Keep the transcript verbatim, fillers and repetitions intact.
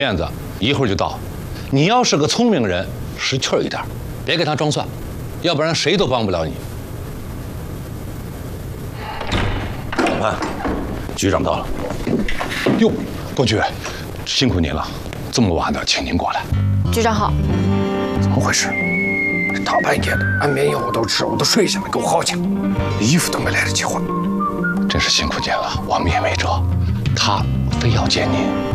燕子一会儿就到，你要是个聪明人，识趣儿一点，别跟他装蒜，要不然谁都帮不了你。 长官，局长到了。 哟，郭局，辛苦您了，这么晚的请您过来。 局长好。 怎么回事？大半夜的，安眠药我都吃，我都睡下了，给我好讲，衣服都没来得及换。 真是辛苦您了，我们也没辙。他非要见您。